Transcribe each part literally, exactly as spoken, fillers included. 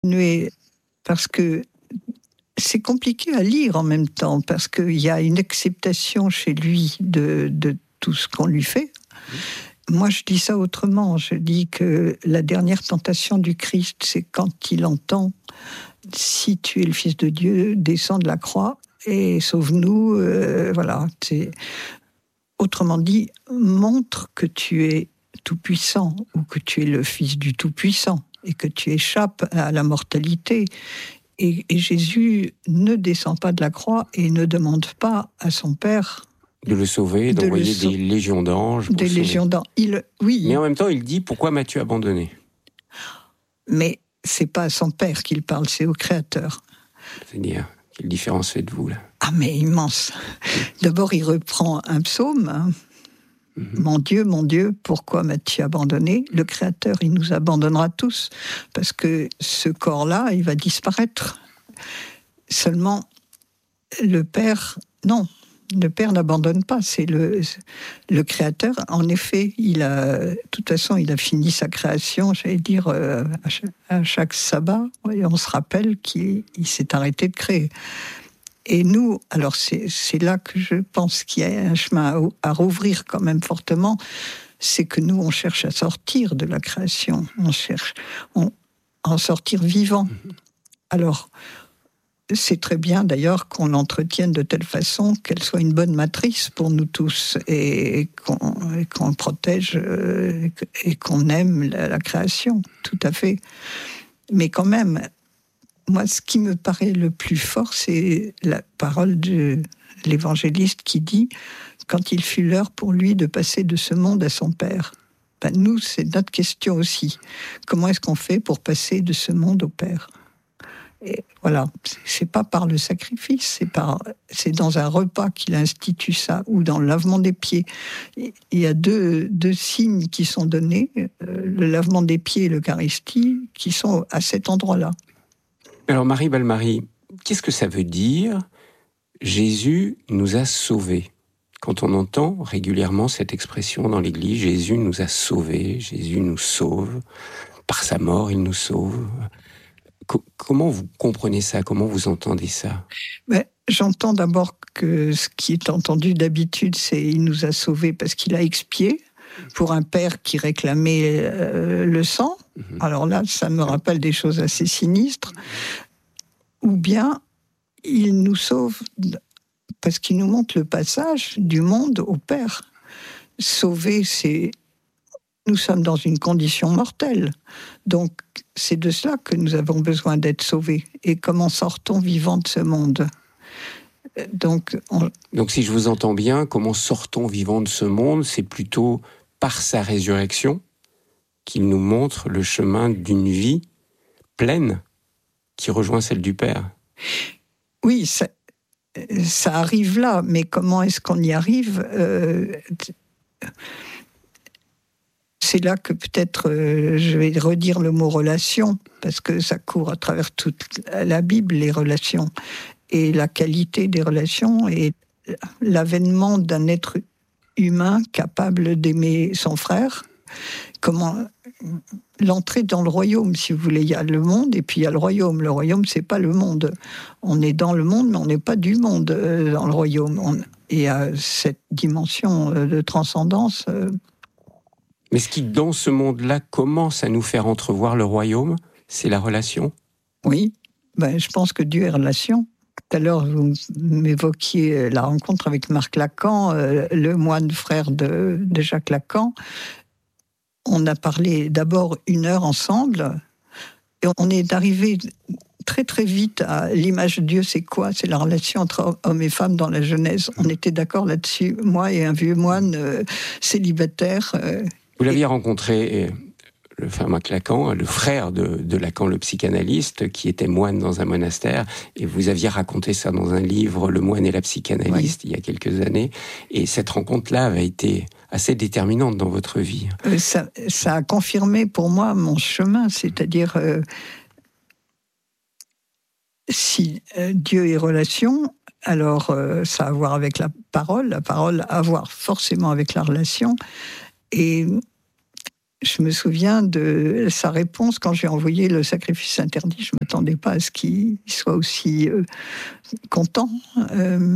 Mais parce que c'est compliqué à lire en même temps, parce qu'il y a une acceptation chez lui de, de tout ce qu'on lui fait. Mmh. Moi, je dis ça autrement. Je dis que la dernière tentation du Christ, c'est quand il entend « Si tu es le Fils de Dieu, descends de la croix et sauve-nous. Euh, » Voilà. C'est... Autrement dit, montre que tu es tout-puissant ou que tu es le Fils du Tout-Puissant et que tu échappes à la mortalité. Et, et Jésus ne descend pas de la croix et ne demande pas à son Père de le sauver, de d'envoyer sau- des légions d'anges. Des légions d'anges. Il, oui. Mais en même temps, il dit « Pourquoi m'as-tu abandonné ?» Mais c'est pas à son Père qu'il parle, c'est au Créateur. C'est-à-dire, quelle différence faites-vous là ? Ah, mais immense. D'abord, il reprend un psaume. Hein. Mm-hmm. Mon Dieu, mon Dieu, pourquoi m'as-tu abandonné ? Le Créateur, il nous abandonnera tous, parce que ce corps-là, il va disparaître. Seulement, le Père, non, le Père n'abandonne pas, c'est le, le Créateur. En effet, il a, de toute façon, il a fini sa création, j'allais dire, euh, à, chaque, à chaque sabbat, et on se rappelle qu'il il s'est arrêté de créer. Et nous, alors c'est, c'est là que je pense qu'il y a un chemin à, à rouvrir quand même fortement, c'est que nous, on cherche à sortir de la création, on cherche on, à en sortir vivant. Alors, c'est très bien d'ailleurs qu'on l'entretienne de telle façon qu'elle soit une bonne matrice pour nous tous et qu'on, et qu'on protège et qu'on aime la, la création, tout à fait. Mais quand même, moi, ce qui me paraît le plus fort, c'est la parole de l'évangéliste qui dit « Quand il fut l'heure pour lui de passer de ce monde à son Père ». Ben, nous, c'est notre question aussi. Comment est-ce qu'on fait pour passer de ce monde au Père ? Et voilà, c'est pas par le sacrifice, c'est par, c'est dans un repas qu'il institue ça, ou dans le lavement des pieds. Il y a deux, deux signes qui sont donnés, euh, le lavement des pieds et l'Eucharistie, qui sont à cet endroit-là. Alors Marie Balmary, qu'est-ce que ça veut dire « Jésus nous a sauvés » ? Quand on entend régulièrement cette expression dans l'Église, Jésus nous a sauvés, Jésus nous sauve, par sa mort il nous sauve. Comment vous comprenez ça ? Comment vous entendez ça ? Ben, j'entends d'abord que ce qui est entendu d'habitude, c'est il nous a sauvés parce qu'il a expié pour un père qui réclamait euh, le sang. Mmh. Alors là, ça me rappelle des choses assez sinistres. Ou bien, il nous sauve parce qu'il nous montre le passage du monde au Père. Sauver, c'est... Nous sommes dans une condition mortelle. Donc, c'est de cela que nous avons besoin d'être sauvés. Et comment sortons vivants de ce monde ? Donc, on... Donc, si je vous entends bien, comment sortons vivants de ce monde ? C'est plutôt par sa résurrection qu'il nous montre le chemin d'une vie pleine qui rejoint celle du Père. Oui, ça, ça arrive là, mais comment est-ce qu'on y arrive ? euh, C'est là que peut-être euh, je vais redire le mot relation, parce que ça court à travers toute la Bible, les relations, et la qualité des relations, et l'avènement d'un être humain capable d'aimer son frère. Comment l'entrée dans le royaume, si vous voulez, il y a le monde et puis il y a le royaume. Le royaume, c'est pas le monde. On est dans le monde, mais on n'est pas du monde euh, dans le royaume. On, et il y a cette dimension euh, de transcendance. Euh, Mais ce qui, dans ce monde-là, commence à nous faire entrevoir le royaume, c'est la relation ? Oui, ben, je pense que Dieu est relation. Tout à l'heure, vous m'évoquiez la rencontre avec Marc Lacan, euh, le moine frère de, de Jacques Lacan. On a parlé d'abord une heure ensemble, et on est arrivé très très vite à l'image de Dieu, c'est quoi ? C'est la relation entre hommes et femmes dans la Genèse. On était d'accord là-dessus, moi et un vieux moine euh, célibataire. Euh, Vous l'aviez et... rencontré, le fameux Lacan, le frère de, de Lacan, le psychanalyste, qui était moine dans un monastère, et vous aviez raconté ça dans un livre, Le moine et la psychanalyste, oui. Il y a quelques années, et cette rencontre-là avait été assez déterminante dans votre vie. Euh, ça, ça a confirmé pour moi mon chemin, c'est-à-dire euh, si euh, Dieu est relation, alors euh, ça a à voir avec la parole, la parole a à voir forcément avec la relation, et je me souviens de sa réponse quand j'ai envoyé le sacrifice interdit. Je ne m'attendais pas à ce qu'il soit aussi euh, content. Euh,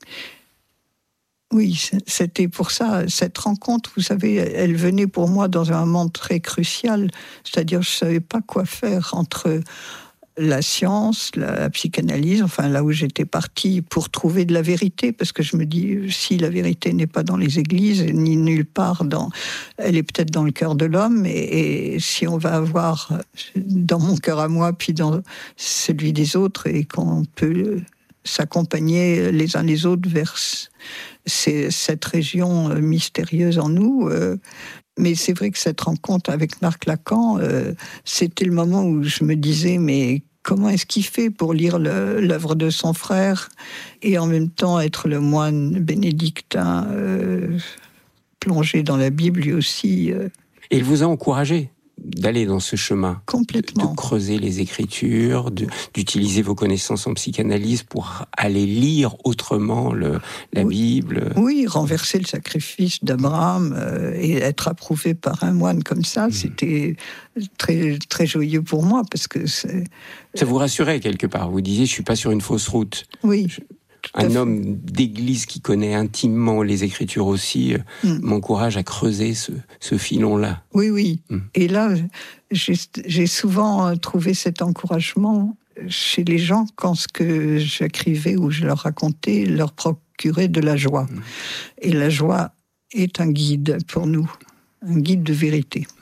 oui, c'était pour ça. Cette rencontre, vous savez, elle venait pour moi dans un moment très crucial. C'est-à-dire, je ne savais pas quoi faire entre la science, la psychanalyse, enfin là où j'étais partie pour trouver de la vérité, parce que je me dis, si la vérité n'est pas dans les églises, ni nulle part, dans, elle est peut-être dans le cœur de l'homme, et, et si on va avoir dans mon cœur à moi, puis dans celui des autres, et qu'on peut s'accompagner les uns les autres vers ces, cette région mystérieuse en nous. Euh, mais c'est vrai que cette rencontre avec Marc Lacan, euh, c'était le moment où je me disais, mais comment est-ce qu'il fait pour lire le, l'œuvre de son frère et en même temps être le moine bénédictin euh, plongé dans la Bible lui aussi. Euh. Et il vous a encouragé d'aller dans ce chemin, complètement, de, de creuser les Écritures, de, d'utiliser vos connaissances en psychanalyse pour aller lire autrement le, la oui. Bible. Oui, renverser le sacrifice d'Abraham euh, et être approuvé par un moine comme ça, mmh. c'était très très joyeux pour moi parce que c'est... ça vous rassurait quelque part. Vous disiez, je suis pas sur une fausse route. Oui. Je... Un homme d'église qui connaît intimement les Écritures aussi mm. m'encourage à creuser ce, ce filon-là. Oui, oui. Mm. Et là, j'ai, j'ai souvent trouvé cet encouragement chez les gens quand ce que j'écrivais ou je leur racontais leur procurait de la joie. Mm. Et la joie est un guide pour nous, un guide de vérité.